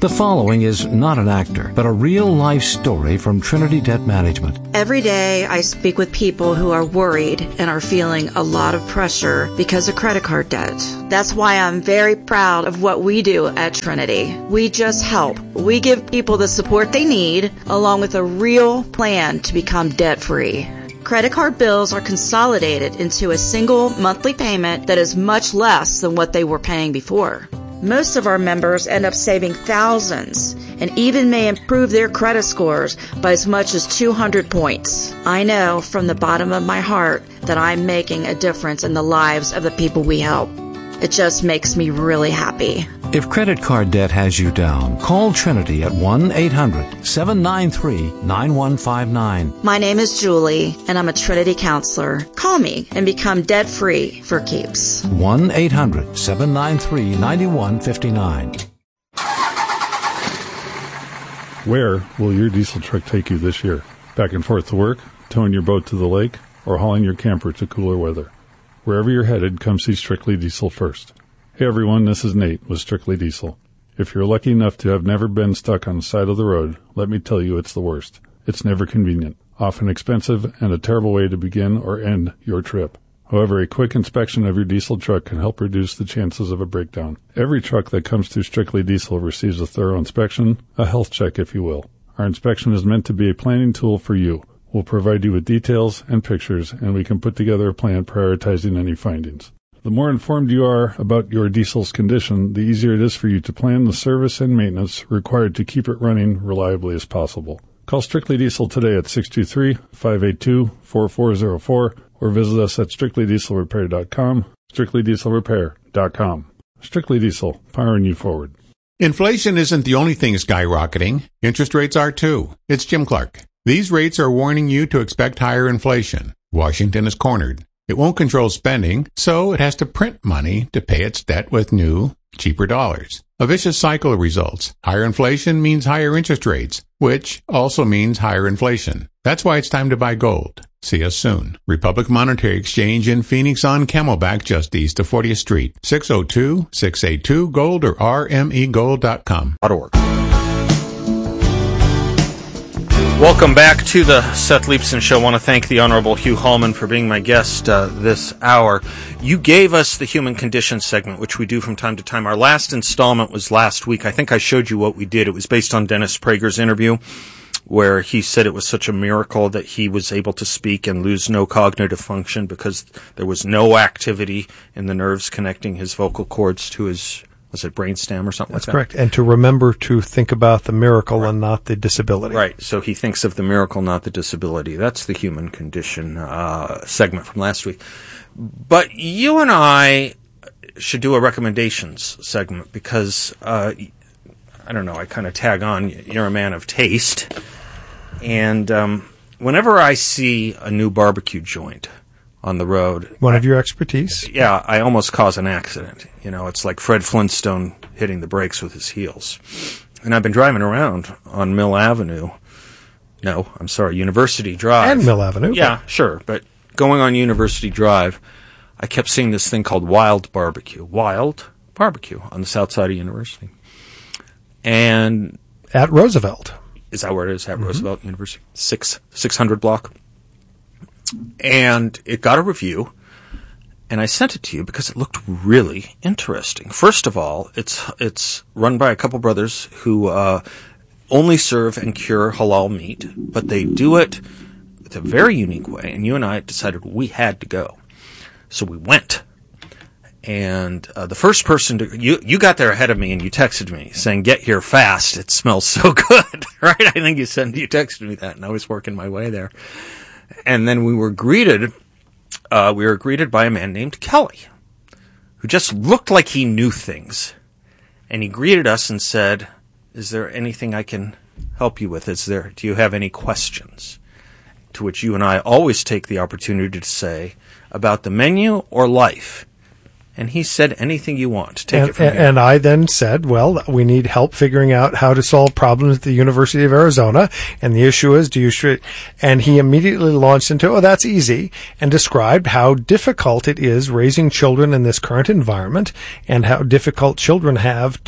The following is not an actor, but a real-life story from Trinity Debt Management. Every day I speak with people who are worried and are feeling a lot of pressure because of credit card debt. That's why I'm very proud of what we do at Trinity. We just help. We give people the support they need, along with a real plan to become debt-free. Credit card bills are consolidated into a single monthly payment that is much less than what they were paying before. Most of our members end up saving thousands and even may improve their credit scores by as much as 200 points. I know from the bottom of my heart that I'm making a difference in the lives of the people we help. It just makes me really happy. If credit card debt has you down, call Trinity at 1-800-793-9159. My name is Julie, and I'm a Trinity counselor. Call me and become debt-free for keeps. 1-800-793-9159. Where will your diesel truck take you this year? Back and forth to work, towing your boat to the lake, or hauling your camper to cooler weather? Wherever you're headed, come see Strictly Diesel first. Hey everyone, this is Nate with Strictly Diesel. If you're lucky enough to have never been stuck on the side of the road, let me tell you it's the worst. It's never convenient, often expensive, and a terrible way to begin or end your trip. However, a quick inspection of your diesel truck can help reduce the chances of a breakdown. Every truck that comes through Strictly Diesel receives a thorough inspection, a health check if you will. Our inspection is meant to be a planning tool for you. We'll provide you with details and pictures, and we can put together a plan prioritizing any findings. The more informed you are about your diesel's condition, the easier it is for you to plan the service and maintenance required to keep it running reliably as possible. Call Strictly Diesel today at 623-582-4404 or visit us at strictlydieselrepair.com, strictlydieselrepair.com. Strictly Diesel, powering you forward. Inflation isn't the only thing skyrocketing. Interest rates are too. It's Jim Clark. These rates are warning you to expect higher inflation. Washington is cornered. It won't control spending, so it has to print money to pay its debt with new, cheaper dollars. A vicious cycle of results. Higher inflation means higher interest rates, which also means higher inflation. That's why it's time to buy gold. See us soon. Republic Monetary Exchange in Phoenix on Camelback, just east of 40th Street. 602-682-GOLD or rmegold.com. Welcome back to the Seth Leibson Show. I want to thank the Honorable Hugh Hallman for being my guest this hour. You gave us the Human Condition segment, which we do from time to time. Our last installment was last week. I think I showed you what we did. It was based on Dennis Prager's interview, where he said it was such a miracle that he was able to speak and lose no cognitive function because there was no activity in the nerves connecting his vocal cords to his, was it brainstem or something like that? That's correct. And to remember to think about the miracle and not the disability. Right. So he thinks of the miracle, not the disability. That's the Human Condition segment from last week. But you and I should do a recommendations segment because, I don't know, I kind of tag on, you're a man of taste. And whenever I see a new barbecue joint on the road. One of your expertise? Yeah, I almost cause an accident. You know, it's like Fred Flintstone hitting the brakes with his heels. And I've been driving around on Mill Avenue. No, I'm sorry, University Drive. And Mill Avenue. Yeah, sure. But going on University Drive, I kept seeing this thing called Wild Barbecue. Wild Barbecue on the south side of University. And at Roosevelt. Is that where it is? At Roosevelt University? 600 block. And it got a review, and I sent it to you because it looked really interesting. First of all, it's run by a couple brothers who only serve and cure halal meat, but they do it with a very unique way, and you and I decided we had to go. So we went. And the first person to you got there ahead of me, and you texted me saying, "Get here fast! It smells so good." Right? I think you texted me that, and I was working my way there. And then we were greeted by a man named Kelly, who just looked like he knew things. And he greeted us and said, "Is there anything I can help you with? Do you have any questions?" To which you and I always take the opportunity to say, about the menu or life. And he said, anything you want. Take it from here. And I then said, well, we need help figuring out how to solve problems at the University of Arizona. And the issue is, and he immediately launched into, oh, that's easy, and described how difficult it is raising children in this current environment and how difficult children have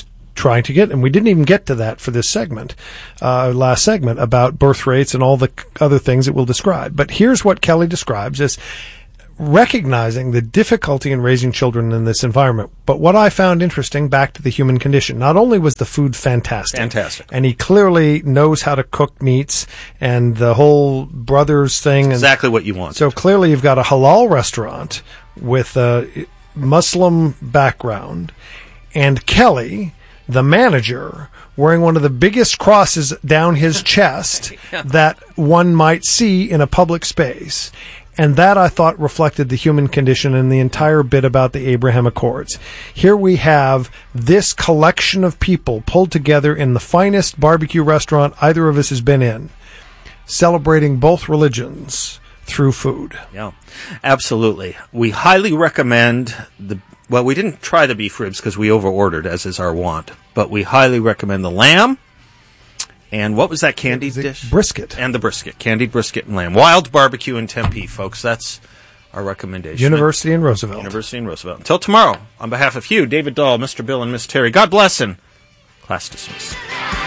trying to get, and we didn't even get to that for this segment, last segment, about birth rates and all the other things that we'll describe. But here's what Kelly describes as recognizing the difficulty in raising children in this environment. But what I found interesting, back to the human condition, not only was the food fantastic, and he clearly knows how to cook meats and the whole brothers thing. Exactly what you want. So clearly you've got a halal restaurant with a Muslim background, and Kelly, the manager, wearing one of the biggest crosses down his chest that one might see in a public space. And that, I thought, reflected the human condition and the entire bit about the Abraham Accords. Here we have this collection of people pulled together in the finest barbecue restaurant either of us has been in, celebrating both religions through food. Yeah, absolutely. We highly recommend we didn't try the beef ribs because we over-ordered, as is our wont, but we highly recommend the lamb. And what was that candied dish? Brisket. And the brisket. Candied brisket and lamb. Wild barbecue in Tempe, folks. That's our recommendation. University in Roosevelt. Until tomorrow, on behalf of Hugh, David Dahl, Mr. Bill, and Miss Terry, God bless and class dismissed.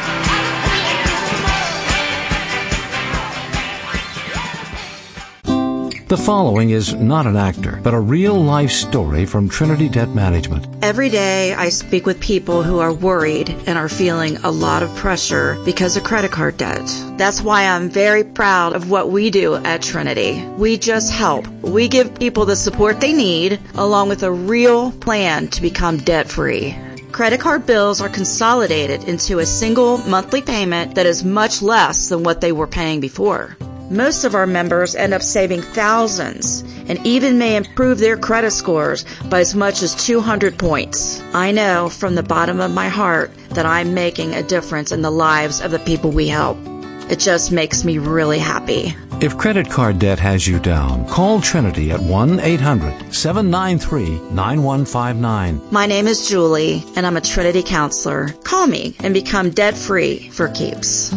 The following is not an actor, but a real-life story from Trinity Debt Management. Every day I speak with people who are worried and are feeling a lot of pressure because of credit card debt. That's why I'm very proud of what we do at Trinity. We just help. We give people the support they need, along with a real plan to become debt-free. Credit card bills are consolidated into a single monthly payment that is much less than what they were paying before. Most of our members end up saving thousands and even may improve their credit scores by as much as 200 points. I know from the bottom of my heart that I'm making a difference in the lives of the people we help. It just makes me really happy. If credit card debt has you down, call Trinity at 1-800-793-9159. My name is Julie, and I'm a Trinity counselor. Call me and become debt-free for keeps.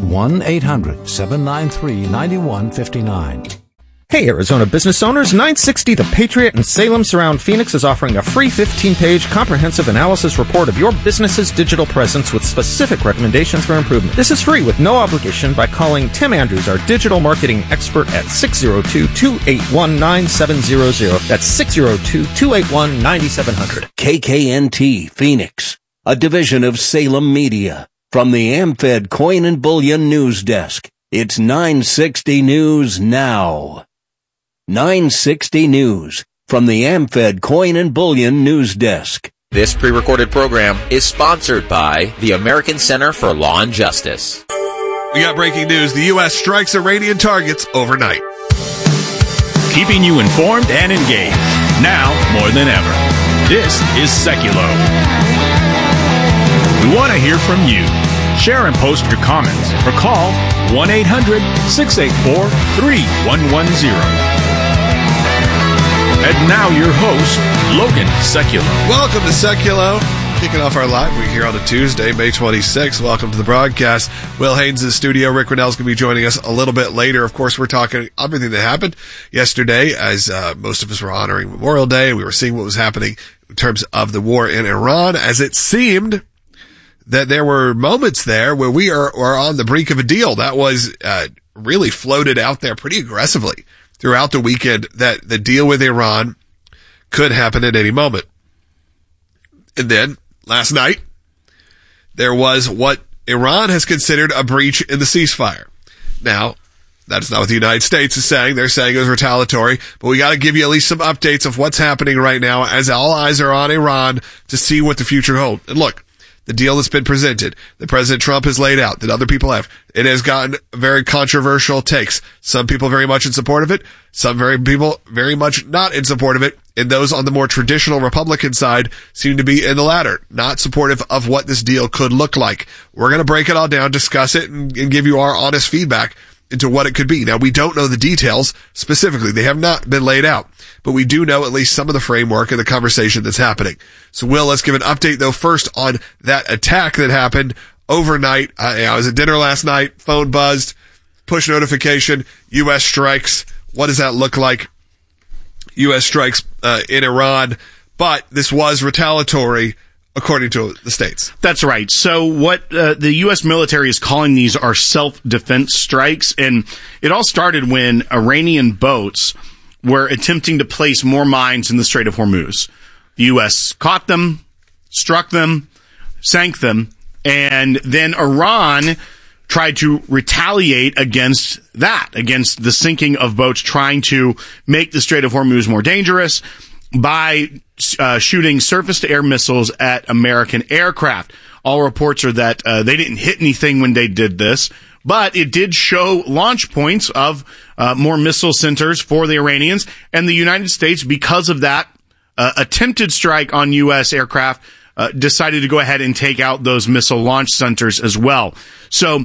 1-800-793-9159. Hey, Arizona business owners, 960 The Patriot in Salem Surround Phoenix is offering a free 15-page comprehensive analysis report of your business's digital presence with specific recommendations for improvement. This is free with no obligation by calling Tim Andrews, our digital marketing expert, at 602-281-9700. That's 602-281-9700. KKNT Phoenix, a division of Salem Media. From the AmFed Coin and Bullion News Desk, it's 960 News Now. 960 News from the AmFed Coin and Bullion News Desk. This pre-recorded program is sponsored by the American Center for Law and Justice. We got breaking news. The U.S. strikes Iranian targets overnight. Keeping you informed and engaged, now more than ever. This is Seculo. We want to hear from you. Share and post your comments or call 1-800-684-3110. And now your host, Logan Seculo. Welcome to Seculo. Kicking off our live week here on a Tuesday, May 26th. Welcome to the broadcast. Will Haynes in the studio. Rick Rennell's going to be joining us a little bit later. Of course, we're talking everything that happened yesterday as most of us were honoring Memorial Day. We were seeing what was happening in terms of the war in Iran, as it seemed that there were moments there where we are on the brink of a deal. That was really floated out there pretty aggressively throughout the weekend, that the deal with Iran could happen at any moment. And then last night, there was what Iran has considered a breach in the ceasefire. Now, that's not what the United States is saying. They're saying it was retaliatory, but we got to give you at least some updates of what's happening right now as all eyes are on Iran to see what the future holds. And look, the deal that's been presented, that President Trump has laid out, that other people have, it has gotten very controversial takes. Some people very much in support of it, some people very much not in support of it, and those on the more traditional Republican side seem to be in the latter, not supportive of what this deal could look like. We're going to break it all down, discuss it, and give you our honest feedback into what it could be. Now, we don't know the details specifically. They have not been laid out, but we do know at least some of the framework and the conversation that's happening. So, Will, let's give an update, though, first on that attack that happened overnight. I was at dinner last night, phone buzzed, push notification, U.S. strikes. What does that look like? U.S. strikes in Iran, but this was retaliatory according to the states. That's right. So what the U.S. military is calling these are self-defense strikes, and it all started when Iranian boats were attempting to place more mines in the Strait of Hormuz. The U.S. caught them, struck them, sank them, and then Iran tried to retaliate against the sinking of boats, trying to make the Strait of Hormuz more dangerous by shooting surface-to-air missiles at American aircraft. All reports are that they didn't hit anything when they did this, but it did show launch points of more missile centers for the Iranians, and the United States, because of that attempted strike on U.S. aircraft, decided to go ahead and take out those missile launch centers as well. So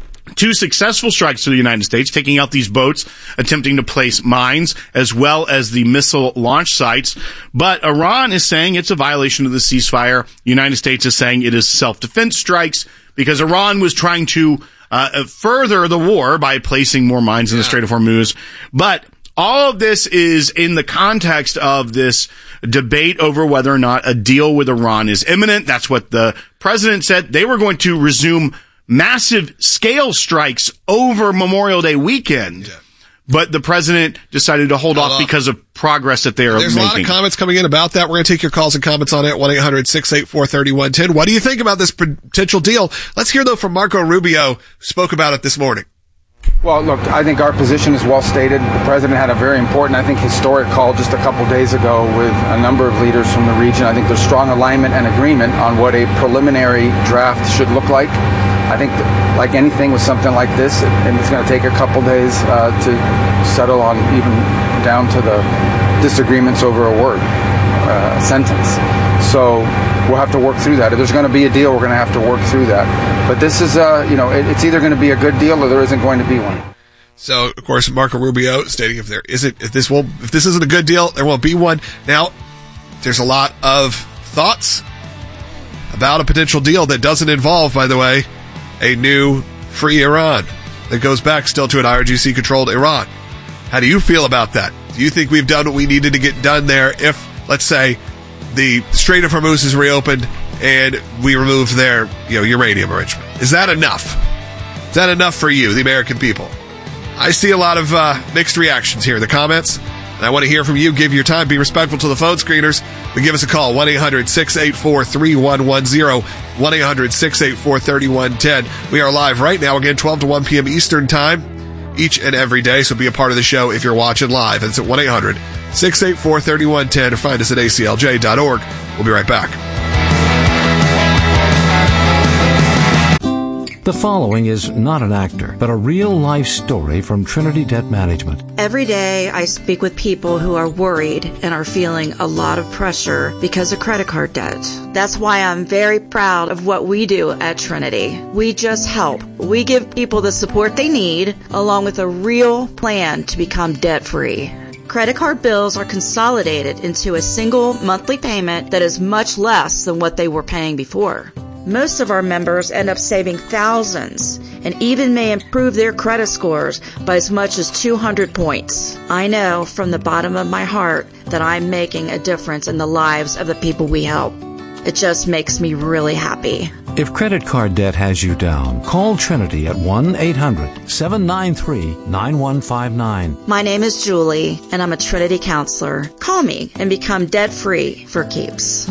2 successful strikes to the United States, taking out these boats, attempting to place mines, as well as the missile launch sites. But Iran is saying it's a violation of the ceasefire. The United States is saying it is self-defense strikes because Iran was trying to further the war by placing more mines in the Strait of Hormuz. But all of this is in the context of this debate over whether or not a deal with Iran is imminent. That's what the president said. They were going to resume massive scale strikes over Memorial Day weekend. Yeah. But the president decided to hold off because of progress that they are making. There's a lot of comments coming in about that. We're going to take your calls and comments on it. 1-800-684-3110. What do you think about this potential deal? Let's hear, though, from Marco Rubio, who spoke about it this morning. Well, look, I think our position is well stated. The president had a very important, I think, historic call just a couple days ago with a number of leaders from the region. I think there's strong alignment and agreement on what a preliminary draft should look like. I think that, like anything with something like this, and it's going to take a couple days to settle on, even down to the disagreements over a word, sentence. So we'll have to work through that. If there's going to be a deal, we're going to have to work through that. But this is, it's either going to be a good deal or there isn't going to be one. So, of course, Marco Rubio stating if this isn't a good deal, there won't be one. Now, there's a lot of thoughts about a potential deal that doesn't involve, by the way, a new free Iran that goes back still to an IRGC-controlled Iran. How do you feel about that? Do you think we've done what we needed to get done there if, let's say, the Strait of Hormuz is reopened and we remove their uranium enrichment? Is that enough? Is that enough for you, the American people? I see a lot of mixed reactions here in the comments, and I want to hear from you. Give your time. Be respectful to the phone screeners. But give us a call, 1-800-684-3110, 1-800-684-3110. We are live right now, again, 12 to 1 p.m. Eastern Time, each and every day. So be a part of the show if you're watching live. It's at 1-800-684-3110 or find us at aclj.org. We'll be right back. The following is not an actor, but a real-life story from Trinity Debt Management. Every day I speak with people who are worried and are feeling a lot of pressure because of credit card debt. That's why I'm very proud of what we do at Trinity. We just help. We give people the support they need, along with a real plan to become debt-free. Credit card bills are consolidated into a single monthly payment that is much less than what they were paying before. Most of our members end up saving thousands and even may improve their credit scores by as much as 200 points. I know from the bottom of my heart that I'm making a difference in the lives of the people we help. It just makes me really happy. If credit card debt has you down, call Trinity at 1-800-793-9159. My name is Julie, and I'm a Trinity counselor. Call me and become debt-free for keeps.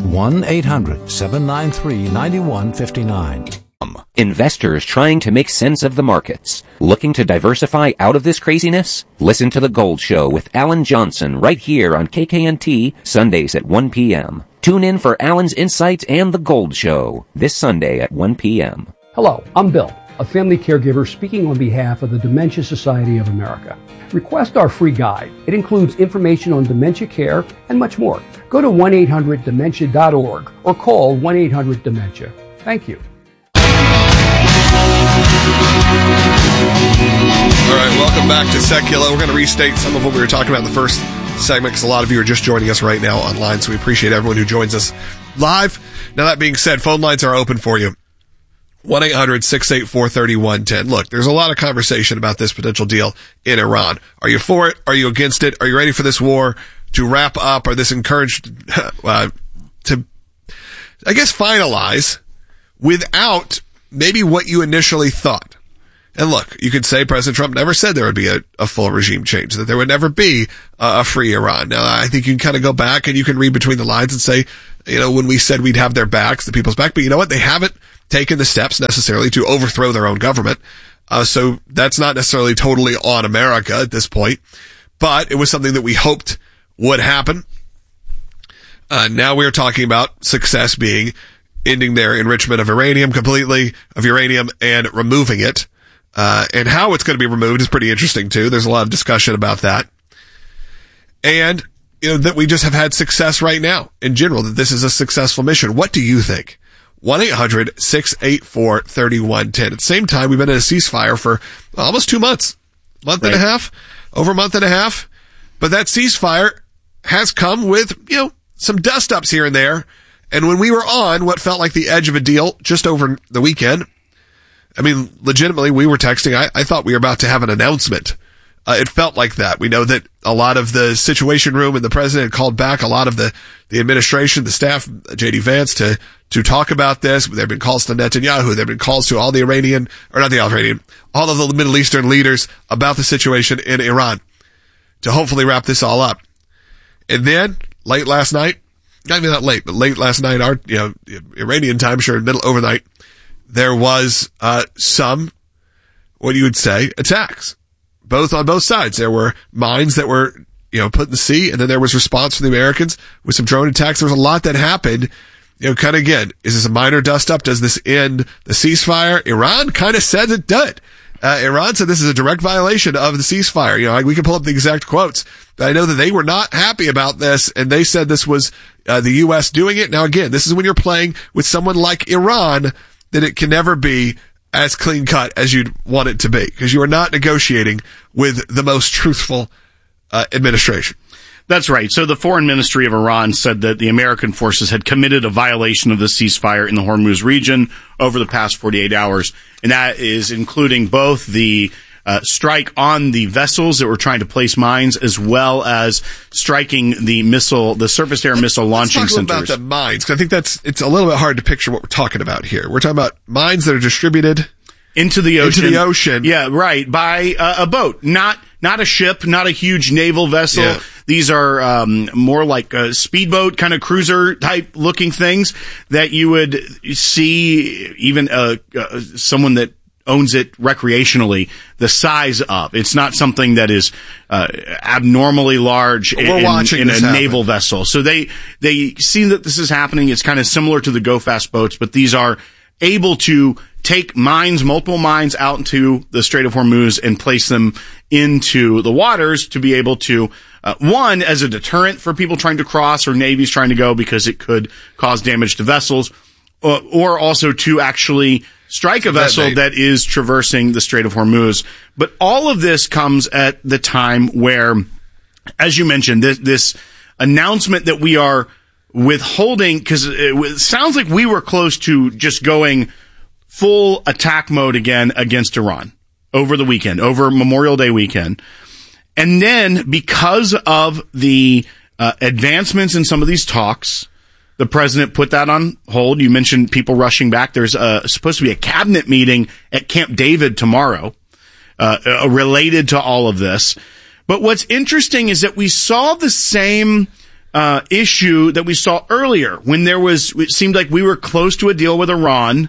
1-800-793-9159. Investors trying to make sense of the markets. Looking to diversify out of this craziness? Listen to The Gold Show with Alan Johnson right here on KKNT, Sundays at 1 p.m. Tune in for Alan's insights and The Gold Show this Sunday at 1 p.m. Hello, I'm Bill, a family caregiver speaking on behalf of the Dementia Society of America. Request our free guide. It includes information on dementia care and much more. Go to 1-800-DEMENTIA.org or call 1-800-DEMENTIA. Thank you. All right, welcome back to Secular. We're going to restate some of what we were talking about in the first segment because a lot of you are just joining us right now online, so we appreciate everyone who joins us live. Now, that being said, phone lines are open for you. 1-800-684-3110. Look, there's a lot of conversation about this potential deal in Iran. Are you for it? Are you against it? Are you ready for this war to wrap up? Are this encouraged finalize without maybe what you initially thought. And look, you could say President Trump never said there would be a full regime change, that there would never be a free Iran. Now, I think you can kind of go back and you can read between the lines and say, when we said we'd have their backs, the people's back, but you know what? They haven't taken the steps necessarily to overthrow their own government. So that's not necessarily totally on America at this point, but it was something that we hoped would happen. Now we're talking about success being ending their enrichment of uranium completely, and removing it. And how it's going to be removed is pretty interesting too. There's a lot of discussion about that. And, that we just have had success right now in general, that this is a successful mission. What do you think? 1-800-684-3110. At the same time, we've been in a ceasefire for almost 2 months, over a month and a half. But that ceasefire has come with, some dust ups here and there. And when we were on what felt like the edge of a deal just over the weekend, I mean, legitimately, we were texting. I thought we were about to have an announcement. It felt like that. We know that a lot of the Situation Room and the president called back a lot of the administration, the staff, J.D. Vance, to talk about this. There have been calls to Netanyahu. There have been calls to all the all of the Middle Eastern leaders about the situation in Iran to hopefully wrap this all up. And then late last night, not even that late, but late last night, our, Iranian time, sure, overnight, there was, some, what you would say, attacks. On both sides. There were mines that were, put in the sea, and then there was response from the Americans with some drone attacks. There was a lot that happened. Kind of again, is this a minor dust up? Does this end the ceasefire? Iran kind of said it did. Iran said this is a direct violation of the ceasefire. We can pull up the exact quotes, but I know that they were not happy about this, and they said this was, the U.S. doing it. Now again, this is when you're playing with someone like Iran, that it can never be as clean cut as you'd want it to be, because you are not negotiating with the most truthful administration. That's right. So the foreign ministry of Iran said that the American forces had committed a violation of the ceasefire in the Hormuz region over the past 48 hours. And that is including both the strike on the vessels that were trying to place mines, as well as striking the surface-to-air missile launching centers. Let's talk about the mines, because I think it's a little bit hard to picture what we're talking about here. We're talking about mines that are distributed into the ocean. Yeah, right. By a boat, not a ship, not a huge naval vessel. Yeah. These are more like a speedboat, kind of cruiser type looking things that you would see even someone that owns it recreationally, the size of. It's not something that is abnormally large in a naval vessel. So they see that this is happening. It's kind of similar to the go-fast boats, but these are able to take multiple mines out into the Strait of Hormuz and place them into the waters to be able to, one, as a deterrent for people trying to cross or navies trying to go, because it could cause damage to vessels, or also to actually strike a vessel that is traversing the Strait of Hormuz. But all of this comes at the time where, as you mentioned, this announcement that we are withholding, because it sounds like we were close to just going full attack mode again against Iran over the weekend, over Memorial Day weekend. And then because of the advancements in some of these talks, the president put that on hold. You mentioned people rushing back. There's supposed to be a cabinet meeting at Camp David tomorrow related to all of this. But what's interesting is that we saw the same issue that we saw earlier when it seemed like we were close to a deal with Iran,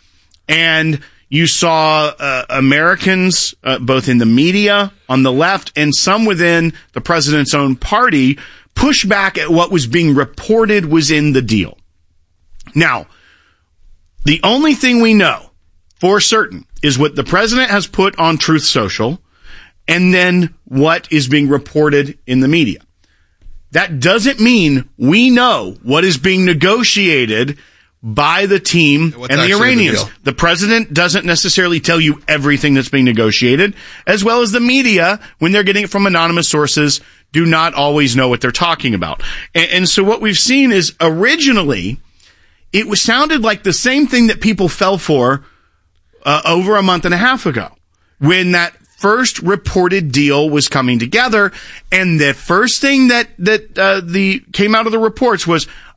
and you saw Americans, both in the media, on the left, and some within the president's own party, push back at what was being reported was in the deal. Now, the only thing we know for certain is what the president has put on Truth Social, and then what is being reported in the media. That doesn't mean we know what is being negotiated by the team and the Iranians. The president doesn't necessarily tell you everything that's being negotiated, as well as the media, when they're getting it from anonymous sources, do not always know what they're talking about. And so what we've seen is originally it sounded like the same thing that people fell for over a month and a half ago, when that first reported deal was coming together, and the first thing that came out of the reports was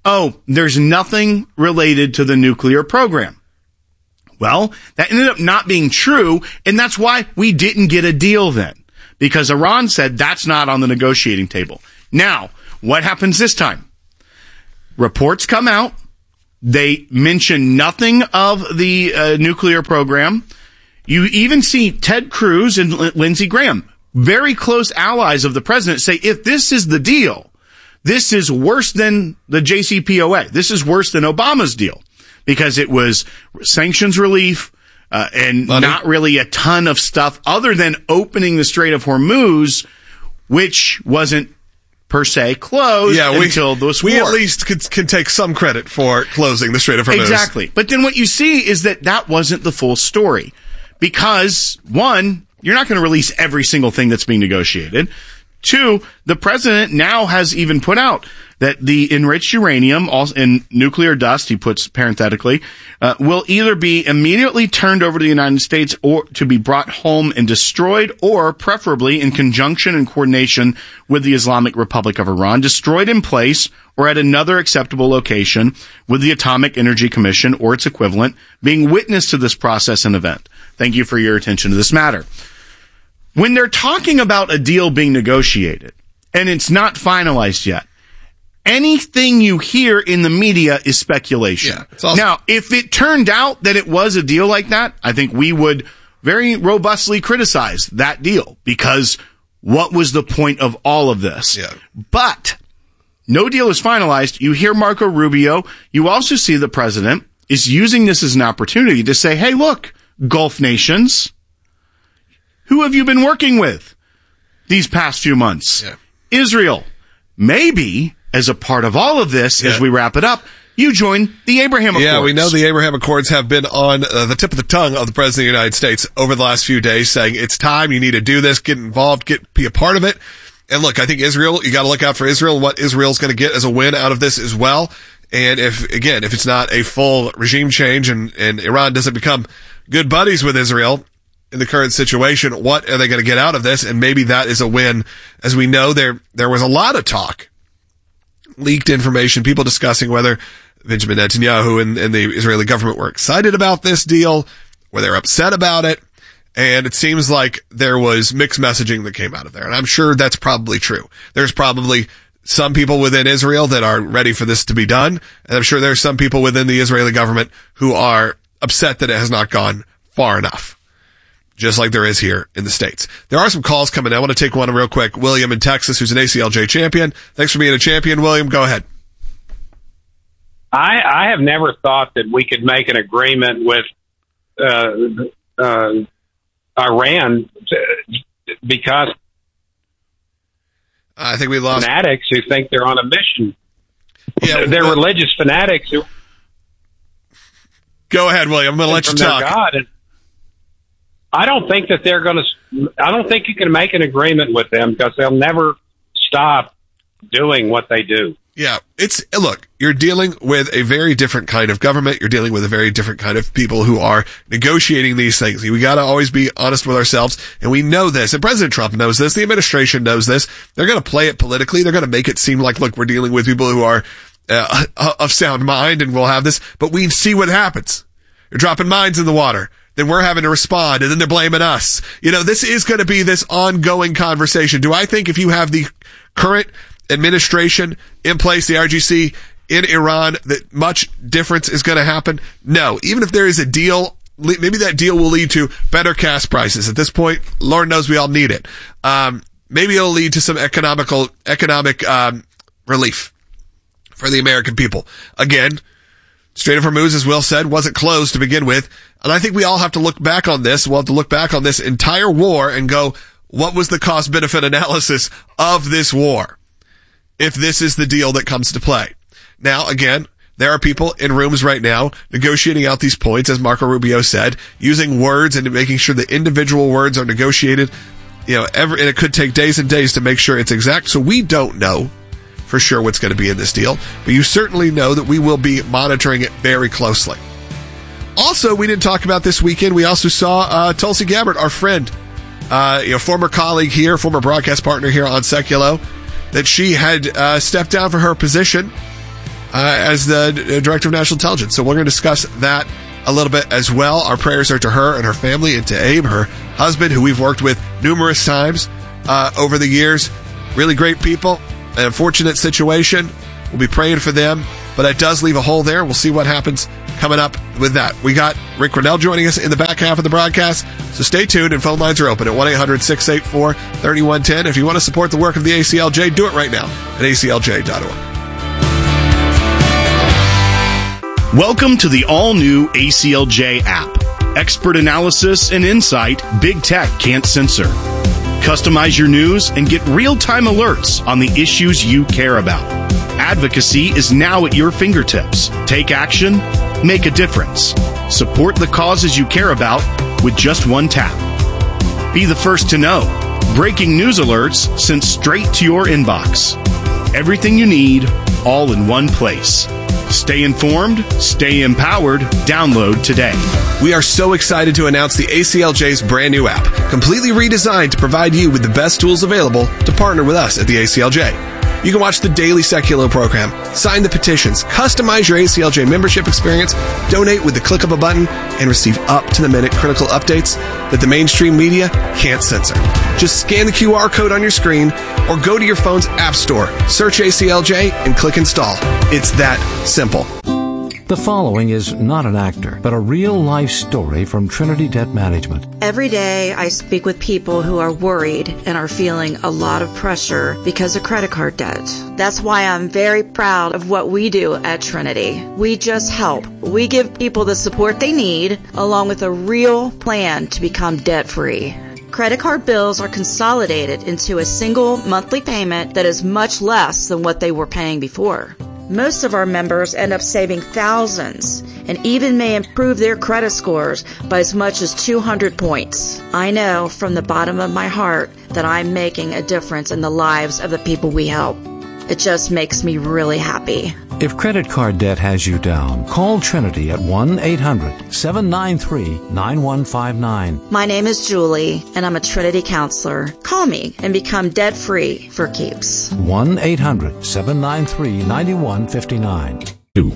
oh, there's nothing related to the nuclear program. Well, that ended up not being true, and that's why we didn't get a deal then, because Iran said that's not on the negotiating table. Now, what happens this time? Reports come out. They mention nothing of the nuclear program. You even see Ted Cruz and Lindsey Graham, very close allies of the president, say, if this is the deal, this is worse than the JCPOA. This is worse than Obama's deal, because it was sanctions relief and not really a ton of stuff other than opening the Strait of Hormuz, which wasn't per se closed until this war. We at least can take some credit for closing the Strait of Hormuz. Exactly. But then what you see is that wasn't the full story. Because, one, you're not going to release every single thing that's being negotiated. Two, the president now has even put out that the enriched uranium and nuclear dust, he puts parenthetically, will either be immediately turned over to the United States or to be brought home and destroyed, or preferably in conjunction and coordination with the Islamic Republic of Iran, destroyed in place or at another acceptable location with the Atomic Energy Commission or its equivalent being witness to this process and event. Thank you for your attention to this matter. When they're talking about a deal being negotiated and it's not finalized yet, anything you hear in the media is speculation. Yeah, now, if it turned out that it was a deal like that, I think we would very robustly criticize that deal, because what was the point of all of this? Yeah. But no deal is finalized. You hear Marco Rubio. You also see the president is using this as an opportunity to say, hey, look, Gulf nations, who have you been working with these past few months? Yeah. Israel. Maybe, as a part of all of this, as we wrap it up, you join the Abraham Accords. Yeah, we know the Abraham Accords have been on the tip of the tongue of the President of the United States over the last few days, saying it's time, you need to do this, get involved, be a part of it. And look, I think Israel, you got to look out for Israel and what Israel's going to get as a win out of this as well. And if it's not a full regime change and Iran doesn't become good buddies with Israel in the current situation, what are they going to get out of this? And maybe that is a win. As we know, there was a lot of talk, leaked information, people discussing whether Benjamin Netanyahu and the Israeli government were excited about this deal, whether they're upset about it. And it seems like there was mixed messaging that came out of there. And I'm sure that's probably true. There's probably some people within Israel that are ready for this to be done. And I'm sure there's some people within the Israeli government who are upset that it has not gone far enough, just like there is here in the States. There are some calls coming in. I want to take one real quick. William in Texas, who's an ACLJ champion. Thanks for being a champion, William. Go ahead. I have never thought that we could make an agreement with Iran because I think we lost fanatics who think they're on a mission. Yeah, they're religious fanatics who. Go ahead, William. I'm going to let you talk. God. And I don't think that they're going to. I don't think you can make an agreement with them because they'll never stop doing what they do. Yeah, look, you're dealing with a very different kind of government. You're dealing with a very different kind of people who are negotiating these things. We got to always be honest with ourselves, and we know this. And President Trump knows this. The administration knows this. They're going to play it politically. They're going to make it seem like, look, we're dealing with people who are of sound mind, and we'll have this. But we see what happens. You're dropping mines in the water. Then we're having to respond, and then they're blaming us. This is going to be this ongoing conversation. Do I think if you have the current administration in place, the RGC in Iran, that much difference is going to happen? No. Even if there is a deal, maybe that deal will lead to better gas prices. At this point, Lord knows we all need it. Maybe it'll lead to some economic relief for the American people. Again, Strait of Hormuz, as Will said, wasn't closed to begin with. And I think we all have to look back on this. We'll have to look back on this entire war and go, what was the cost-benefit analysis of this war, if this is the deal that comes to play? Now, again, there are people in rooms right now negotiating out these points, as Marco Rubio said, using words and making sure the individual words are negotiated, and it could take days and days to make sure it's exact. So we don't know for sure what's going to be in this deal, but you certainly know that we will be monitoring it very closely. Also, we didn't talk about this weekend. We also saw Tulsi Gabbard, our friend, former colleague here, former broadcast partner here on Seculo, that she had stepped down from her position as the Director of National Intelligence. So we're going to discuss that a little bit as well. Our prayers are to her and her family and to Abe, her husband, who we've worked with numerous times over the years. Really great people. An unfortunate situation. We'll be praying for them, but it does leave a hole there. We'll see what happens coming up with that. We got Rick Grenell joining us in the back half of the broadcast, so stay tuned, and phone lines are open at 1-800-684-3110. If you want to support the work of the ACLJ, do it right now at aclj.org. Welcome to the all-new ACLJ app. Expert analysis and insight big tech can't censor. Customize your news and get real-time alerts on the issues you care about. Advocacy is now at your fingertips. Take action, make a difference. Support the causes you care about with just one tap. Be the first to know. Breaking news alerts sent straight to your inbox. Everything you need, all in one place. Stay informed, stay empowered. Download today. We are so excited to announce the ACLJ's brand new app, completely redesigned to provide you with the best tools available to partner with us at the ACLJ. You can watch the daily Secular program, sign the petitions, customize your ACLJ membership experience, donate with the click of a button, and receive up-to-the-minute critical updates that the mainstream media can't censor. Just scan the QR code on your screen or go to your phone's app store, search ACLJ, and click install. It's that simple. The following is not an actor, but a real-life story from Trinity Debt Management. Every day I speak with people who are worried and are feeling a lot of pressure because of credit card debt. That's why I'm very proud of what we do at Trinity. We just help. We give people the support they need, along with a real plan to become debt-free. Credit card bills are consolidated into a single monthly payment that is much less than what they were paying before. Most of our members end up saving thousands and even may improve their credit scores by as much as 200 points. I know from the bottom of my heart that I'm making a difference in the lives of the people we help. It just makes me really happy. If credit card debt has you down, call Trinity at 1-800-793-9159. My name is Julie, and I'm a Trinity counselor. Call me and become debt-free for keeps. 1-800-793-9159.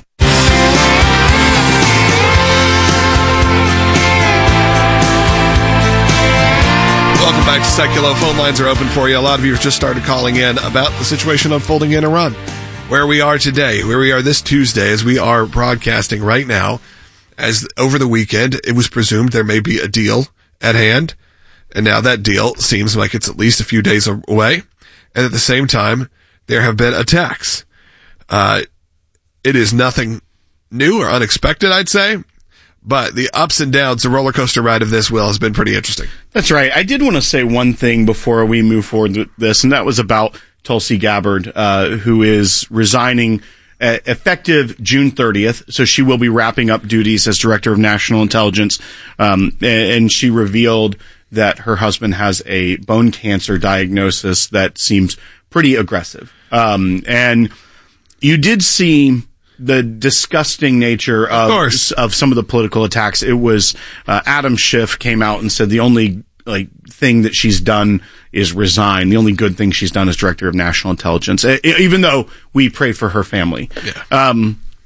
Welcome back to Secular. Phone lines are open for you. A lot of you have just started calling in about the situation unfolding in Iran. Where we are today, where we are this Tuesday, as we are broadcasting right now, as over the weekend, it was presumed there may be a deal at hand. And now that deal seems like it's at least a few days away. And at the same time, there have been attacks. It is nothing new or unexpected, I'd say. But the ups and downs, the roller coaster ride of this, Will, has been pretty interesting. That's right. I did want to say one thing before we move forward with this, and that was about Tulsi Gabbard, who is resigning effective June 30th. So she will be wrapping up duties as Director of National Intelligence. And she revealed that her husband has a bone cancer diagnosis that seems pretty aggressive. And you did see the disgusting nature of some of the political attacks. It was Adam Schiff came out and said the only thing that she's done is resign. The only good thing she's done is Director of National Intelligence, even though we pray for her family. Yeah.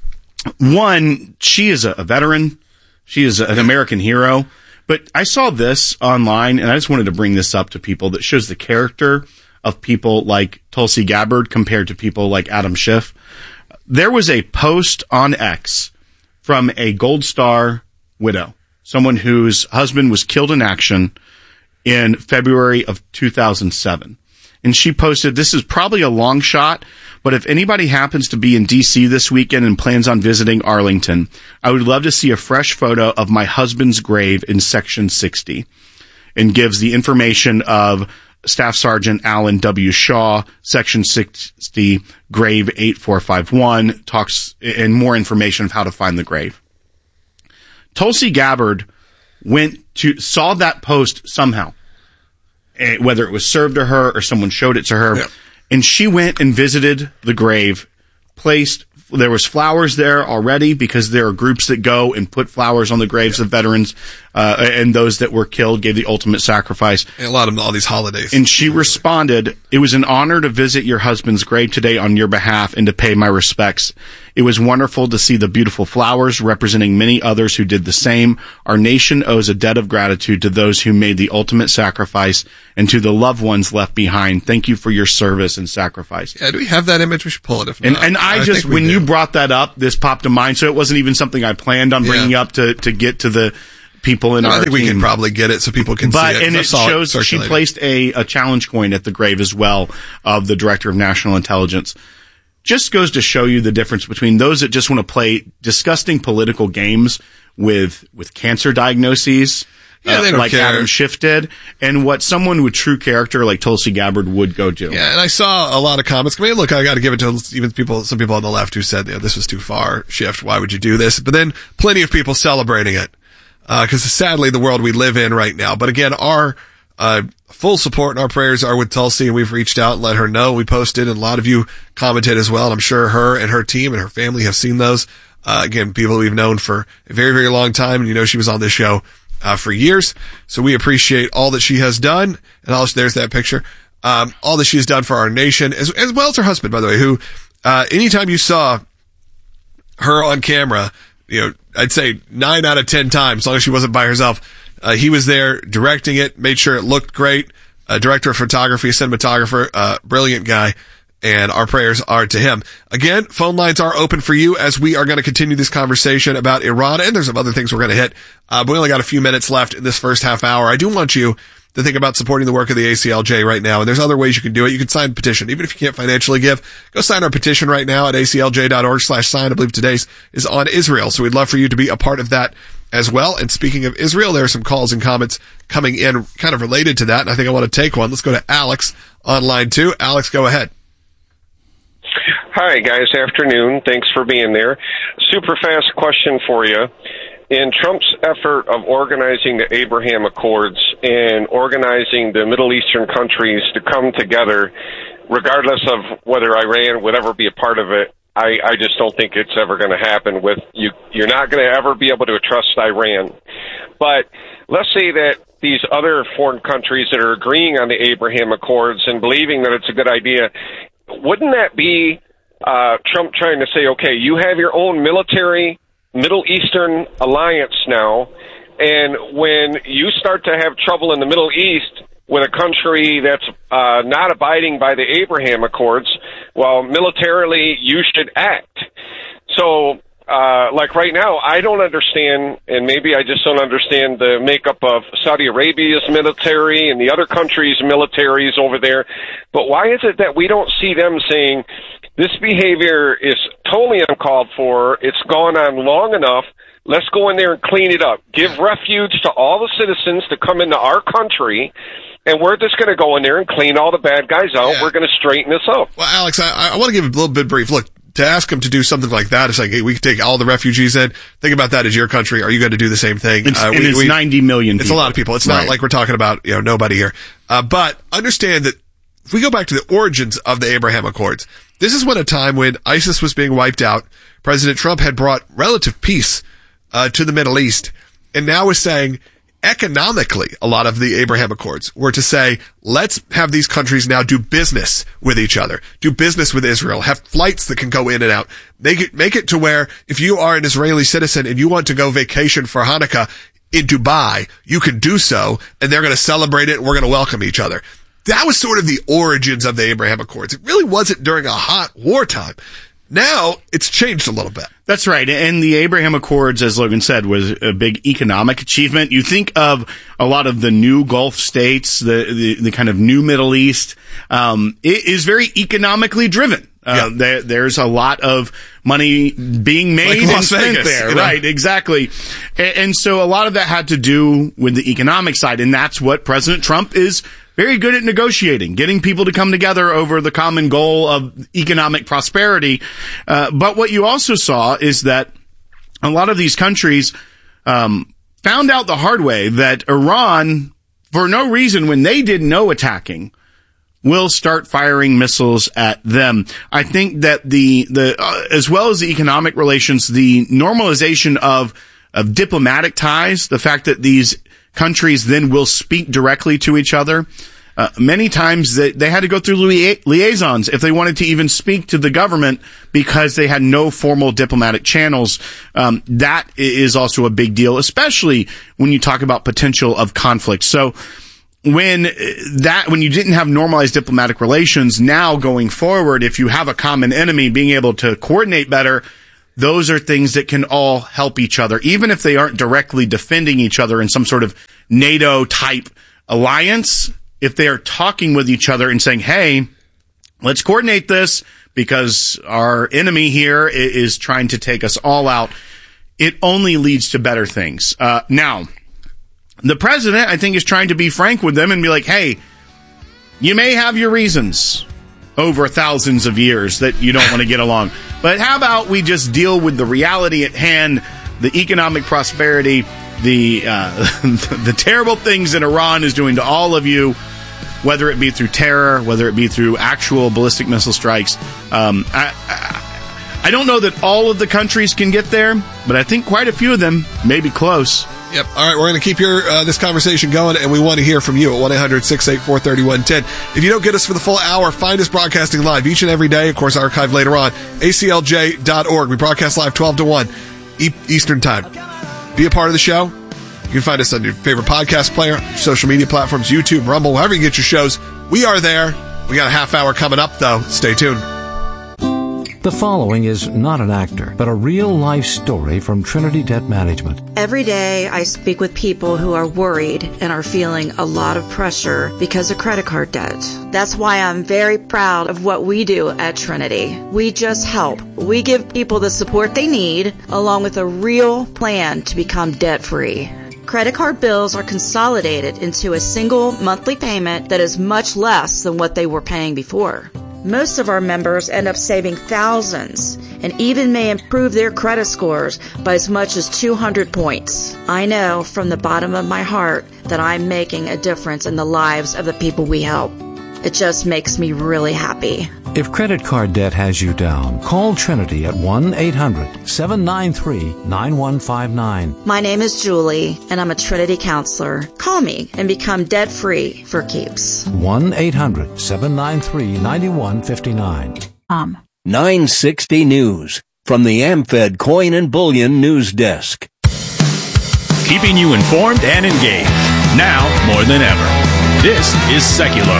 One, she is a veteran. She is an American hero. But I saw this online, and I just wanted to bring this up to people that shows the character of people like Tulsi Gabbard compared to people like Adam Schiff. There was a post on X from a Gold Star widow, someone whose husband was killed in action in February of 2007. And she posted, this is probably a long shot, but if anybody happens to be in D.C. this weekend and plans on visiting Arlington, I would love to see a fresh photo of my husband's grave in Section 60. And gives the information of Staff Sergeant Alan W. Shaw, Section 60, grave 8451, talks and more information of how to find the grave. Tulsi Gabbard saw that post somehow, whether it was served to her or someone showed it to her, and she went and visited the grave, there was flowers there already because there are groups that go and put flowers on the graves of veterans and those that were killed, gave the ultimate sacrifice. And a lot of all these holidays. And she responded, "It was an honor to visit your husband's grave today on your behalf and to pay my respects. It was wonderful to see the beautiful flowers representing many others who did the same. Our nation owes a debt of gratitude to those who made the ultimate sacrifice and to the loved ones left behind. Thank you for your service and sacrifice. Yeah, do we have that image? We should pull it if not. And I just, when you brought that up, this popped to mind, so it wasn't even something I planned on bringing up to get to the people in our I think team. we can probably get it so people can see it. And it shows she placed a challenge coin at the grave as well of the Director of National Intelligence. Just goes to show you the difference between those that just want to play disgusting political games with cancer diagnoses, they don't like care. Adam Schiff did, and what someone with true character like Tulsi Gabbard would go do. Yeah, and I saw a lot of comments. I mean, look, I got to give it to even some people on the left who said, this was too far, Schiff. Why would you do this? But then plenty of people celebrating it. Because sadly, the world we live in right now. But again, our full support and our prayers are with Tulsi, and we've reached out and let her know. We posted, and a lot of you commented as well. And I'm sure her and her team and her family have seen those. Again, people we've known for a very, very long time, and she was on this show for years. So we appreciate all that she has done, and there's that picture. All that she has done for our nation, as well as her husband, by the way, who anytime you saw her on camera, I'd say 9 out of 10 times, as long as she wasn't by herself, he was there directing it, made sure it looked great. Director of photography, cinematographer, brilliant guy, and our prayers are to him. Again, phone lines are open for you as we are going to continue this conversation about Iran, and there's some other things we're going to hit. But we only got a few minutes left in this first half hour. I do want you to think about supporting the work of the ACLJ right now. And there's other ways you can do it. You can sign a petition. Even if you can't financially give, go sign our petition right now at aclj.org/sign. I believe today's is on Israel. So we'd love for you to be a part of that as well. And speaking of Israel, there are some calls and comments coming in kind of related to that. And I think I want to take one. Let's go to Alex on line 2. Alex, go ahead. Hi, guys. Afternoon. Thanks for being there. Super fast question for you. In Trump's effort of organizing the Abraham Accords and organizing the Middle Eastern countries to come together, regardless of whether Iran would ever be a part of it, I just don't think it's ever going to happen. You're not going to ever be able to trust Iran. But let's say that these other foreign countries that are agreeing on the Abraham Accords and believing that it's a good idea, wouldn't that be Trump trying to say, okay, you have your own military Middle Eastern alliance now, and when you start to have trouble in the Middle East with a country that's not abiding by the Abraham Accords, well, militarily, you should act. So, like right now, I don't understand, and maybe I just don't understand the makeup of Saudi Arabia's military and the other countries' militaries over there, but why is it that we don't see them saying, this behavior is totally uncalled for. It's gone on long enough. Let's go in there and clean it up. Give refuge to all the citizens to come into our country, and we're just going to go in there and clean all the bad guys out. Yeah. We're going to straighten this up. Well, Alex, I want to give a little bit brief. Look, to ask them to do something like that, it's like, hey, we can take all the refugees in. Think about that as your country. Are you going to do the same thing? It's 90 million people. It's a lot of people. It's not like we're talking about, nobody here. But understand that if we go back to the origins of the Abraham Accords, this is when a time when ISIS was being wiped out, President Trump had brought relative peace to the Middle East, and now is saying economically a lot of the Abraham Accords were to say, let's have these countries now do business with each other, do business with Israel, have flights that can go in and out, make it to where if you are an Israeli citizen and you want to go vacation for Hanukkah in Dubai, you can do so, and they're going to celebrate it, and we're going to welcome each other. That was sort of the origins of the Abraham Accords. It really wasn't during a hot wartime. Now, it's changed a little bit. That's right. And the Abraham Accords, as Logan said, was a big economic achievement. You think of a lot of the new Gulf states, the kind of new Middle East, it is very economically driven. There's a lot of money being made like and spent Vegas, there. Right, exactly. And so a lot of that had to do with the economic side, and that's what President Trump is very good at negotiating, getting people to come together over the common goal of economic prosperity. But what you also saw is that a lot of these countries found out the hard way that Iran, for no reason, when they did no attacking, will start firing missiles at them. I think that the as well as the economic relations, the normalization of diplomatic ties, the fact that these countries then will speak directly to each other, Many times they had to go through liaisons if they wanted to even speak to the government because they had no formal diplomatic channels. That is also a big deal, especially when you talk about potential of conflict. So when you didn't have normalized diplomatic relations, now going forward, if you have a common enemy, being able to coordinate better, those are things that can all help each other, even if they aren't directly defending each other in some sort of NATO type alliance. If they are talking with each other and saying, hey, let's coordinate this because our enemy here is trying to take us all out, it only leads to better things. Now, the president, I think, is trying to be frank with them and be like, hey, you may have your reasons over thousands of years that you don't want to get along, but how about we just deal with the reality at hand, the economic prosperity, the terrible things that Iran is doing to all of you, whether it be through terror, whether it be through actual ballistic missile strikes. I don't know that all of the countries can get there, but I think quite a few of them may be close. Yep. All right, we're going to keep this conversation going, and we want to hear from you at 1-800-684-3110. If you don't get us for the full hour, find us broadcasting live each and every day, of course, archived later on, aclj.org. We broadcast live 12 to 1 Eastern Time. Be a part of the show. You can find us on your favorite podcast player, social media platforms, YouTube, Rumble, wherever you get your shows. We are there. We got a half hour coming up, though. Stay tuned. The following is not an actor, but a real-life story from Trinity Debt Management. Every day I speak with people who are worried and are feeling a lot of pressure because of credit card debt. That's why I'm very proud of what we do at Trinity. We just help. We give people the support they need, along with a real plan to become debt-free. Credit card bills are consolidated into a single monthly payment that is much less than what they were paying before. Most of our members end up saving thousands and even may improve their credit scores by as much as 200 points. I know from the bottom of my heart that I'm making a difference in the lives of the people we help. It just makes me really happy. If credit card debt has you down, call Trinity at 1-800-793-9159. My name is Julie, and I'm a Trinity counselor. Call me and become debt-free for keeps. 1-800-793-9159. 960 News from the AmFed Coin and Bullion News Desk. Keeping you informed and engaged. Now more than ever. This is Seculo.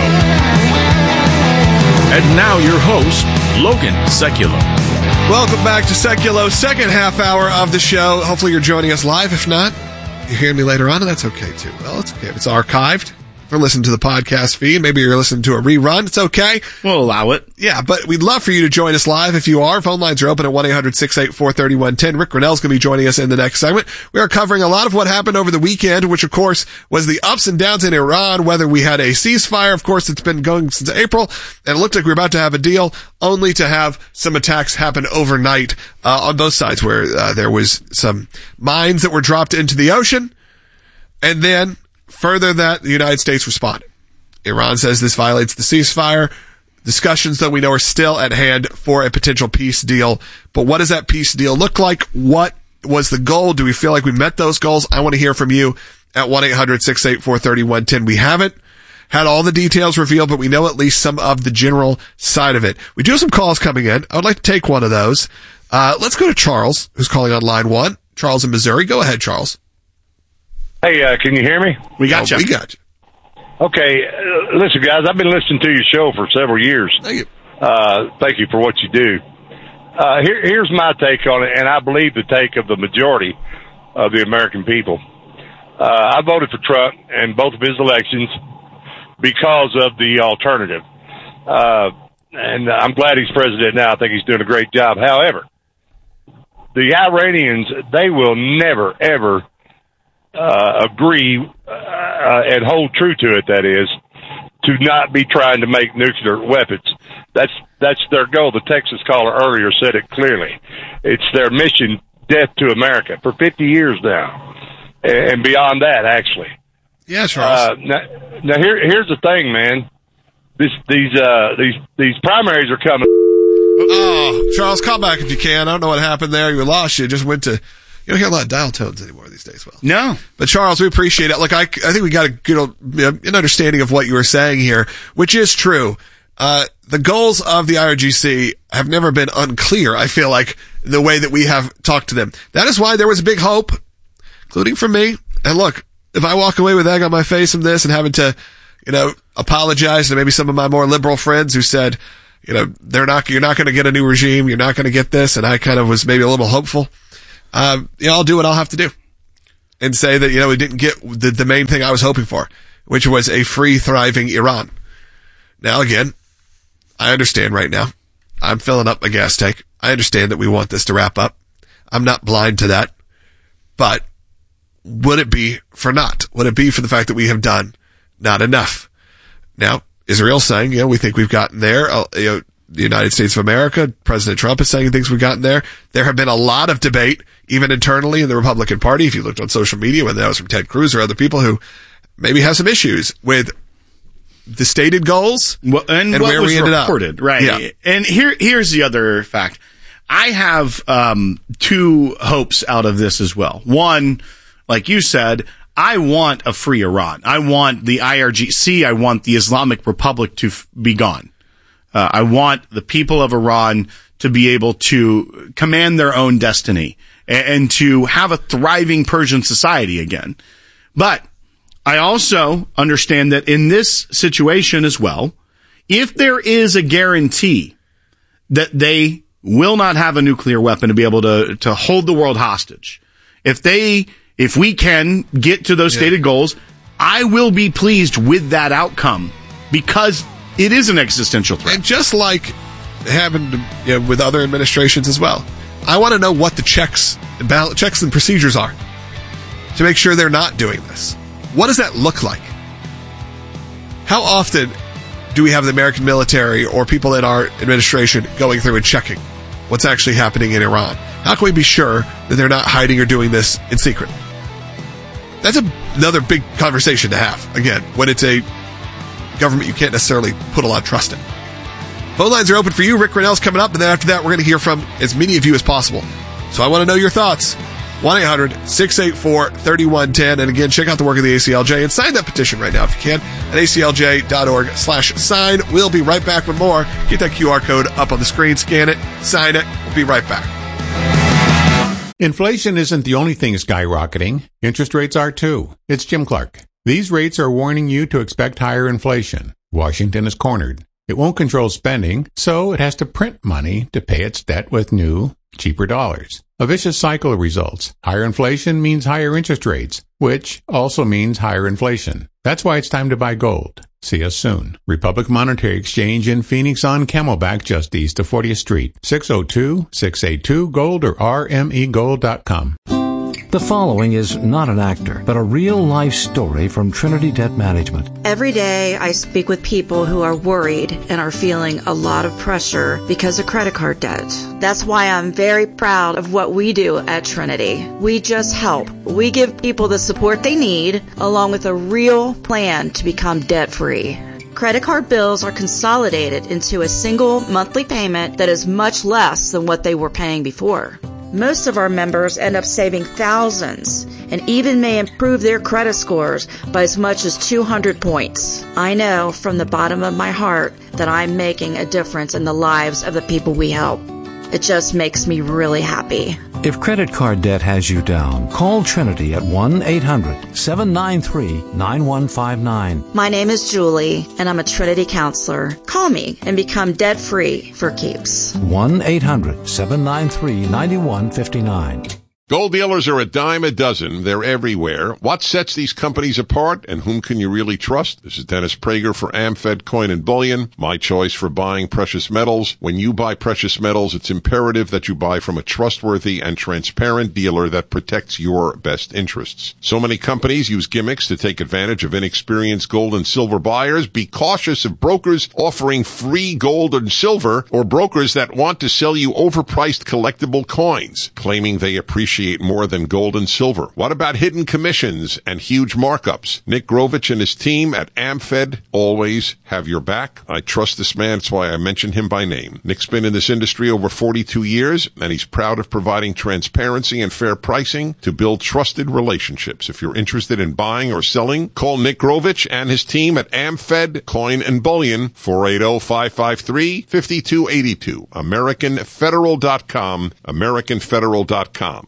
And now your host, Logan Seculo. Welcome back to Seculo, second half hour of the show. Hopefully you're joining us live. If not, you're hearing me later on, and that's okay too. Well, it's okay if it's archived. If you're listening to the podcast feed, maybe you're listening to a rerun, it's okay. We'll allow it. Yeah, but we'd love for you to join us live if you are. Phone lines are open at 1-800-684-3110. Rick Grinnell's going to be joining us in the next segment. We are covering a lot of what happened over the weekend, which of course was the ups and downs in Iran, whether we had a ceasefire. Of course, it's been going since April, and it looked like we were about to have a deal, only to have some attacks happen overnight on both sides, where there was some mines that were dropped into the ocean, and then further that, the United States responded. Iran says this violates the ceasefire. Discussions, though, we know are still at hand for a potential peace deal. But what does that peace deal look like? What was the goal? Do we feel like we met those goals? I want to hear from you at 1-800-684-3110. We haven't had all the details revealed, but we know at least some of the general side of it. We do have some calls coming in. I would like to take one of those. Let's go to Charles, who's calling on line 1. Charles in Missouri. Go ahead, Charles. Hey, can you hear me? We got you. We got you. Okay, listen, guys, I've been listening to your show for several years. Thank you. Thank you for what you do. Here's my take on it, and I believe the take of the majority of the American people. I voted for Trump in both of his elections because of the alternative. And I'm glad he's president now. I think he's doing a great job. However, the Iranians, they will never, ever agree and hold true to it, that is, to not be trying to make nuclear weapons. That's their goal. The Texas caller earlier said it clearly. It's their mission, death to America, for 50 years now, and beyond that, actually. Yeah, Charles. Now here's the thing, man. These primaries are coming. Oh, Charles, call back if you can. I don't know what happened there. You lost. You just went to You don't hear a lot of dial tones anymore these days, Will. No. But Charles, we appreciate it. Look, I think we got a good an understanding of what you were saying here, which is true. The goals of the IRGC have never been unclear, I feel like, the way that we have talked to them. That is why there was a big hope, including from me. And look, if I walk away with egg on my face from this and having to, apologize to maybe some of my more liberal friends who said, you're not going to get a new regime, you're not going to get this, and I kind of was maybe a little hopeful. I'll do what I'll have to do and say that, we didn't get the main thing I was hoping for, which was a free, thriving Iran. Now, again, I understand right now. I'm filling up my gas tank. I understand that we want this to wrap up. I'm not blind to that. But would it be for naught? Would it be for the fact that we have done not enough? Now, Israel's saying, we think we've gotten there. The United States of America, President Trump is saying he thinks we've gotten there. There have been a lot of debate, even internally in the Republican Party, if you looked on social media, whether that was from Ted Cruz or other people who maybe have some issues with the stated goals and where we ended reported, up. Right. Yeah. And here's the other fact. I have two hopes out of this as well. One, like you said, I want a free Iran. I want the IRGC. I want the Islamic Republic to be gone. I want the people of Iran to be able to command their own destiny and to have a thriving Persian society again. But I also understand that in this situation as well, if there is a guarantee that they will not have a nuclear weapon to be able to hold the world hostage, if we can get to those stated goals, I will be pleased with that outcome because it is an existential threat. And just like happened with other administrations as well, I want to know what the checks and procedures are to make sure they're not doing this. What does that look like? How often do we have the American military or people in our administration going through and checking what's actually happening in Iran? How can we be sure that they're not hiding or doing this in secret? That's another big conversation to have, again, when it's a government you can't necessarily put a lot of trust in. Phone lines are open for you. Rick Grenell's coming up, and then after that, we're going to hear from as many of you as possible. So I want to know your thoughts. 1-800-684-3110. And again, check out the work of the ACLJ and sign that petition right now if you can at aclj.org/sign. We'll be right back with more. Get that QR code up on the screen, scan it, sign it. We'll be right back. Inflation isn't the only thing skyrocketing. Interest rates are too. It's Jim Clark. These rates are warning you to expect higher inflation. Washington is cornered. It won't control spending, so it has to print money to pay its debt with new, cheaper dollars. A vicious cycle results. Higher inflation means higher interest rates, which also means higher inflation. That's why it's time to buy gold. See us soon. Republic Monetary Exchange in Phoenix on Camelback, just east of 40th Street. 602-682-GOLD or rmegold.com. The following is not an actor, but a real-life story from Trinity Debt Management. Every day I speak with people who are worried and are feeling a lot of pressure because of credit card debt. That's why I'm very proud of what we do at Trinity. We just help. We give people the support they need, along with a real plan to become debt-free. Credit card bills are consolidated into a single monthly payment that is much less than what they were paying before. Most of our members end up saving thousands and even may improve their credit scores by as much as 200 points. I know from the bottom of my heart that I'm making a difference in the lives of the people we help. It just makes me really happy. If credit card debt has you down, call Trinity at 1-800-793-9159. My name is Julie, and I'm a Trinity counselor. Call me and become debt-free for keeps. 1-800-793-9159. Gold dealers are a dime a dozen. They're everywhere. What sets these companies apart, and whom can you really trust? This is Dennis Prager for AmFed Coin and Bullion, my choice for buying precious metals. When you buy precious metals, it's imperative that you buy from a trustworthy and transparent dealer that protects your best interests. So many companies use gimmicks to take advantage of inexperienced gold and silver buyers. Be cautious of brokers offering free gold and silver or brokers that want to sell you overpriced collectible coins, claiming they appreciate appreciate more than gold and silver? What about hidden commissions and huge markups? Nick Grovich and his team at AmFed always have your back. I trust this man. That's why I mention him by name. Nick's been in this industry over 42 years, and he's proud of providing transparency and fair pricing to build trusted relationships. If you're interested in buying or selling, call Nick Grovich and his team at AmFed Coin and Bullion, 480-553-5282. AmericanFederal.com. AmericanFederal.com.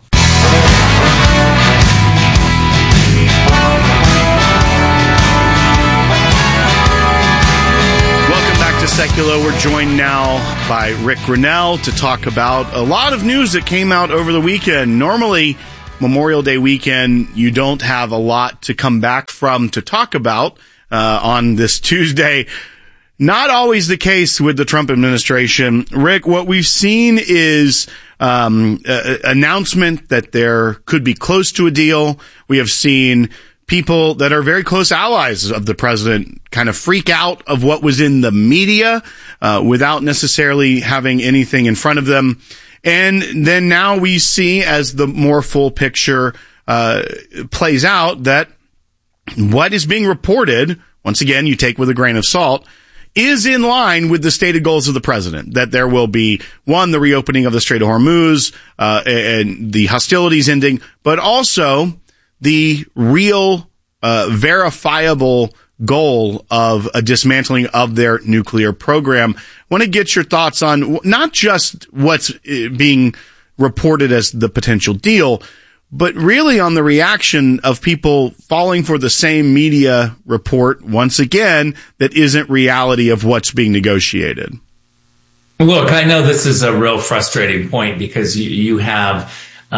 Welcome back to Secular. We're joined now by Rick Grinnell to talk about a lot of news that came out over the weekend. Normally, Memorial Day weekend, you don't have a lot to come back from to talk about on this Tuesday. Not always the case with the Trump administration. Rick, what we've seen is announcement that there could be close to a deal. We have seen people that are very close allies of the president kind of freak out of what was in the media without necessarily having anything in front of them. And then now we see, as the more full picture plays out, that what is being reported, once again, you take with a grain of salt, is in line with the stated goals of the president, that there will be, one, the reopening of the Strait of Hormuz, and the hostilities ending, but also the real, verifiable goal of a dismantling of their nuclear program. I want to get your thoughts on not just what's being reported as the potential deal, but really on the reaction of people falling for the same media report, once again, that isn't reality of what's being negotiated. Look, I know this is a real frustrating point because you have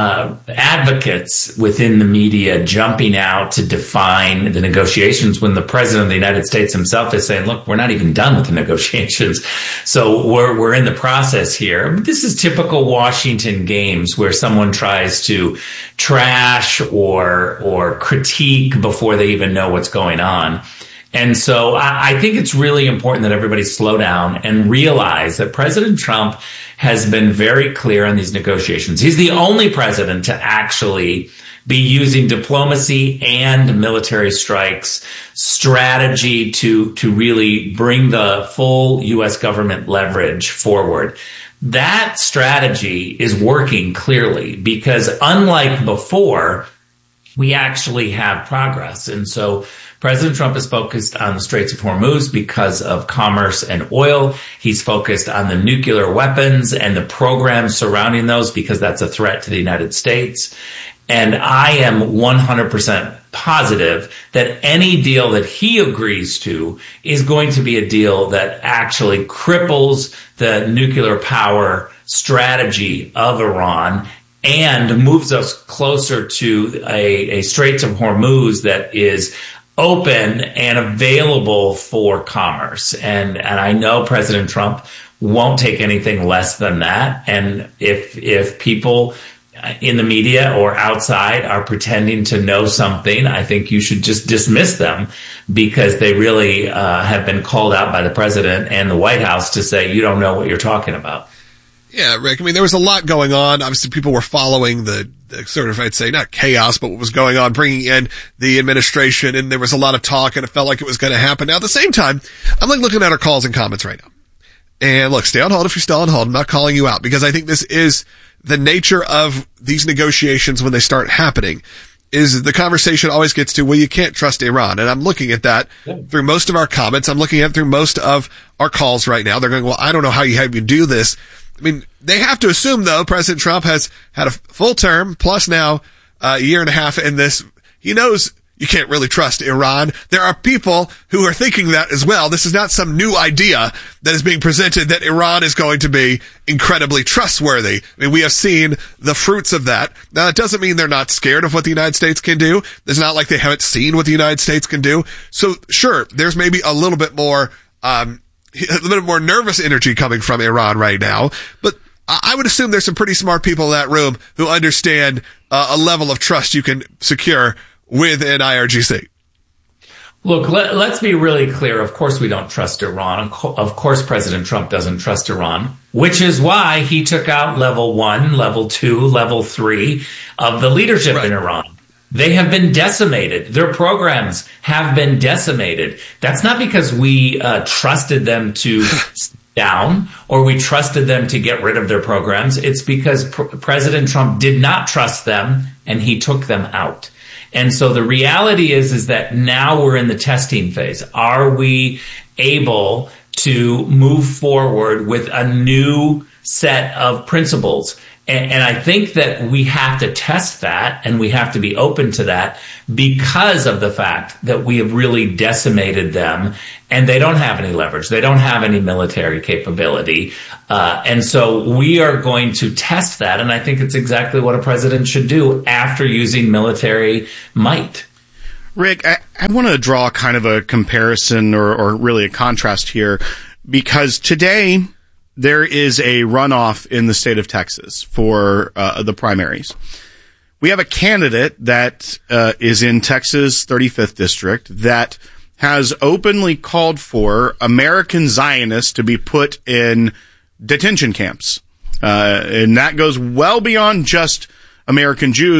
advocates within the media jumping out to define the negotiations when the president of the United States himself is saying, look, we're not even done with the negotiations. So we're in the process here. This is typical Washington games where someone tries to trash or critique before they even know what's going on. And so I think it's really important that everybody slow down and realize that President Trump has been very clear on these negotiations. He's the only president to actually be using diplomacy and military strikes strategy to really bring the full U.S. government leverage forward. That strategy is working clearly because unlike before, we actually have progress. And so President Trump is focused on the Straits of Hormuz because of commerce and oil. He's focused on the nuclear weapons and the programs surrounding those because that's a threat to the United States. And I am 100% positive that any deal that he agrees to is going to be a deal that actually cripples the nuclear power strategy of Iran and moves us closer to a Straits of Hormuz that is open and available for commerce. And I know President Trump won't take anything less than that. And if people in the media or outside are pretending to know something, I think you should just dismiss them because they really have been called out by the president and the White House to say, you don't know what you're talking about. Yeah, Rick, I mean, there was a lot going on. Obviously, people were following the sort of, I'd say, not chaos, but what was going on, bringing in the administration, and there was a lot of talk, and it felt like it was going to happen. Now, at the same time, I'm like looking at our calls and comments right now. And look, stay on hold if you're still on hold. I'm not calling you out because I think this is the nature of these negotiations when they start happening. Is the conversation always gets to, well, you can't trust Iran. And I'm looking at that through most of our comments. I'm looking at it through most of our calls right now. They're going, well, I don't know how you do this. I mean, they have to assume, though, President Trump has had a full term, plus now a year and a half in this. He knows you can't really trust Iran. There are people who are thinking that as well. This is not some new idea that is being presented that Iran is going to be incredibly trustworthy. I mean, we have seen the fruits of that. Now, it doesn't mean they're not scared of what the United States can do. It's not like they haven't seen what the United States can do. So, sure, there's maybe a little bit more nervous energy coming from Iran right now, but I would assume there's some pretty smart people in that room who understand a level of trust you can secure with an IRGC. Look, let's be really clear. Of course we don't trust Iran. Of course President Trump doesn't trust Iran. which is why he took out level 1, level 2, level 3 of the leadership in Iran. They have been decimated. Their programs have been decimated. That's not because we trusted them to down or we trusted them to get rid of their programs. It's because President Trump did not trust them and he took them out. And so the reality is that now we're in the testing phase. Are we able to move forward with a new set of principles? And I think that we have to test that and we have to be open to that because of the fact that we have really decimated them and they don't have any leverage. They don't have any military capability. And so we are going to test that. And I think it's exactly what a president should do after using military might. Rick, I want to draw kind of a comparison or really a contrast here, because today there is a runoff in the state of Texas for the primaries. We have a candidate that is in Texas 35th District that has openly called for American Zionists to be put in detention camps. And that goes well beyond just American Jews.